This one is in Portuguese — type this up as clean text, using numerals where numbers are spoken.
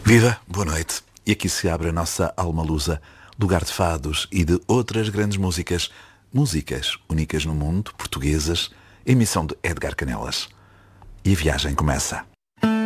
Viva, boa noite. E aqui se abre a nossa alma lusa, lugar de fados e de outras grandes músicas. Músicas únicas no mundo, portuguesas, emissão de Edgar Canelas. E a viagem começa.